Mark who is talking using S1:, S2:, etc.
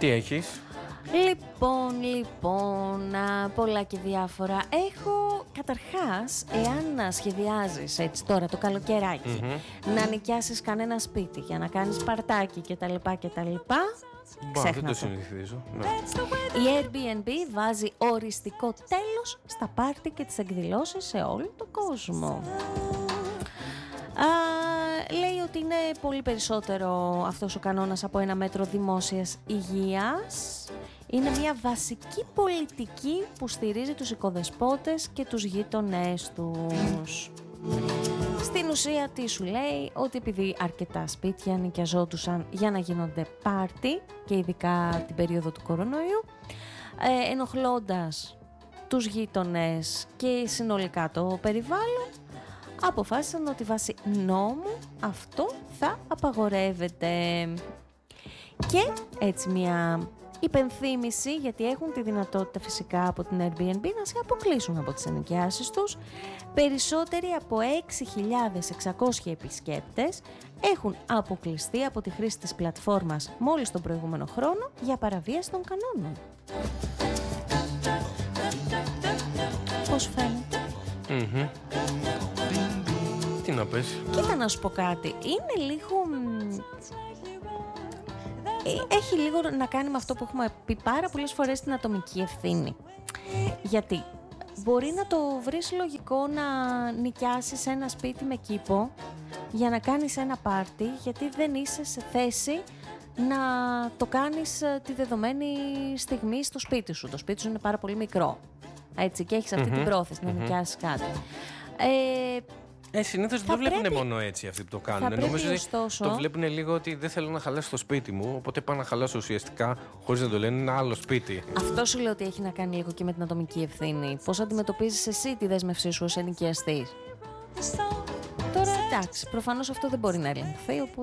S1: Τι έχεις?
S2: Λοιπόν, πολλά και διάφορα. Έχω, καταρχάς, εάν σχεδιάζεις έτσι τώρα το καλοκαιράκι, να νοικιάσεις κανένα σπίτι για να κάνεις παρτάκι κτλ.
S1: Δεν το συνηθίζω. Ναι.
S2: Η Airbnb βάζει οριστικό τέλος στα πάρτι και τις εκδηλώσεις σε όλο τον κόσμο. Λέει ότι είναι πολύ περισσότερο αυτός ο κανόνας από ένα μέτρο δημόσιας υγείας. Είναι μια βασική πολιτική που στηρίζει τους οικοδεσπότες και τους γείτονές τους. Στην ουσία τι σου λέει? Ότι επειδή αρκετά σπίτια νοικιαζόντουσαν για να γίνονται πάρτι και ειδικά την περίοδο του κορονοϊού, ενοχλώντας τους γείτονες και συνολικά το περιβάλλον, αποφάσισαν ότι βάσει νόμου αυτό θα απαγορεύεται. Και έτσι μια υπενθύμηση, γιατί έχουν τη δυνατότητα φυσικά από την Airbnb να σε αποκλείσουν από τις ενοικιάσεις τους. Περισσότεροι από 6.600 επισκέπτες έχουν αποκλειστεί από τη χρήση της πλατφόρμας μόλις τον προηγούμενο χρόνο για παραβίαση των κανόνων. Πώς φαίνεται?
S1: Τι να πες?
S2: Κοίτα να σου πω κάτι, είναι λίγο... έχει λίγο να κάνει με αυτό που έχουμε πει πάρα πολλές φορές, την ατομική ευθύνη. Γιατί μπορεί να το βρεις λογικό να νοικιάσεις ένα σπίτι με κήπο για να κάνεις ένα πάρτι, γιατί δεν είσαι σε θέση να το κάνεις τη δεδομένη στιγμή στο σπίτι σου. Το σπίτι σου είναι πάρα πολύ μικρό, έτσι, και έχεις αυτή την πρόθεση να νοικιάσεις κάτι.
S1: Συνήθως δεν το βλέπουν μόνο έτσι αυτοί που το κάνουν. Νομίζω ότι το βλέπουν λίγο ότι δεν θέλω να χαλάσω το σπίτι μου, οπότε πάω να χαλάσω ουσιαστικά χωρίς να το λένε ένα άλλο σπίτι. Αυτό
S2: σου λέω ότι έχει να κάνει λίγο και με την ατομική ευθύνη. Πώς αντιμετωπίζεις εσύ τη δέσμευσή σου ως ενοικιαστής? Τώρα εντάξει, προφανώς αυτό δεν μπορεί να ελεγχθεί, οπότε